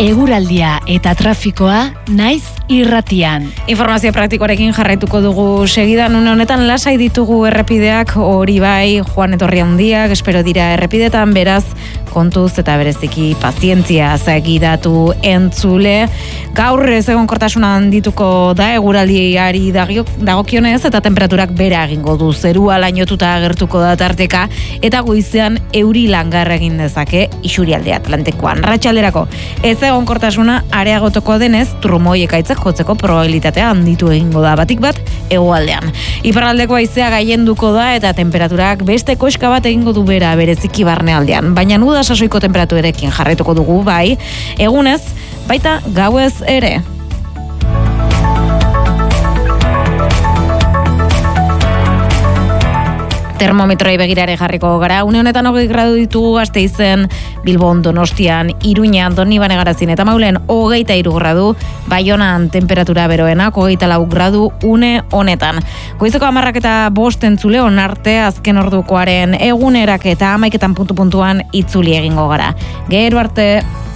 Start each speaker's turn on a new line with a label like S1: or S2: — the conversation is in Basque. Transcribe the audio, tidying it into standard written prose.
S1: Eguraldia eta trafikoa naiz irratian.
S2: Informazio praktikoarekin jarraituko dugu segidan. Une honetan lasai ditugu errepideak, hori bai, joan etorri handiak, espero dira errepidetan, beraz kontuz eta bereziki pazientzia segidatu entzule. Gaur egonkortasuna handituko da eguraldiari dagokionez eta temperaturak bera egingo du. Zerua lainotuta agertuko da tarteka eta goizean euri langarra egin dezake isurialde Atlantikoan. Arratsalderako ez egonkortasuna areagotoko denez, trumoi ekaitzak jotzeko probabilitatea handitu egingo da batik bat hegoaldean. Iparraldeko haizea gailenduko da eta temperaturak beste koska bat egingo du bera bereziki barnealdean. Baina uda sasoiko temperaturekin jarraituko dugu bai, egunez, baita gauez ere. Termometroi begirare jarriko gara. Une honetan 20 gradu ditugu Gasteizen, Bilbon, Donostian, Iruñan, Donibane Garazin eta Maulen 23 gradu, Baionan temperatura beroenak 24 gradu une honetan. Goizeko 10 eta 5 entzule onarte azken ordukoaren egunerak eta 11 puntu-puntuan itzuli egingo gara. Gero arte.